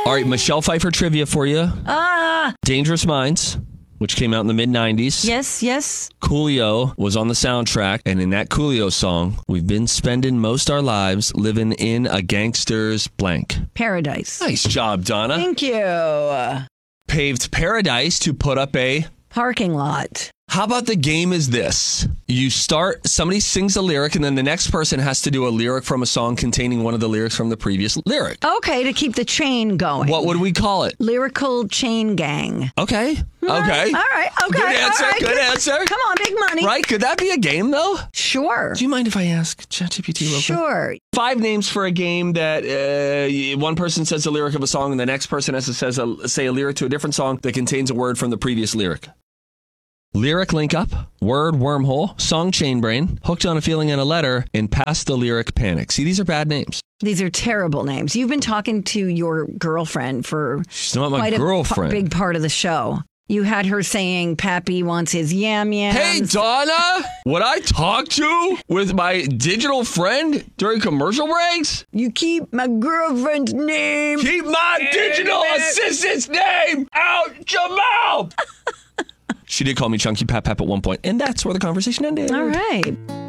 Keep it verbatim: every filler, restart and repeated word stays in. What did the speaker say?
All right, Michelle Pfeiffer trivia for you. Ah. Dangerous Minds, which came out in the mid nineties. Yes, yes. Coolio was on the soundtrack, and in that Coolio song, we've been spending most our lives living in a gangster's blank. Paradise. Nice job, Donna. Thank you. Paved paradise to put up a parking lot. How about the game is this? You start, somebody sings a lyric, and then the next person has to do a lyric from a song containing one of the lyrics from the previous lyric. Okay, to keep the chain going. What would we call it? Lyrical chain gang. Okay. Okay. All right. Okay. Good answer. All right. Good answer. Come on, big money. Right? Could that be a game, though? Sure. Do you mind if I ask ChatGPT real quick? Sure. Five names for a game that uh, one person says a lyric of a song, and the next person has to says a, say a lyric to a different song that contains a word from the previous lyric. Lyric link up, word wormhole, song chain brain, hooked on a feeling and a letter, and past the lyric panic. See, these are bad names. These are terrible names. You've been talking to your girlfriend for She's not my quite girlfriend. a p- big part of the show. You had her saying Pappy wants his yam yams. Hey, Donna, would I talk to with my digital friend during commercial breaks? You keep my girlfriend's name. Keep my digital assistant's name out your mouth. She did call me Chunky Pap Pap at one point, and that's where the conversation ended. All right.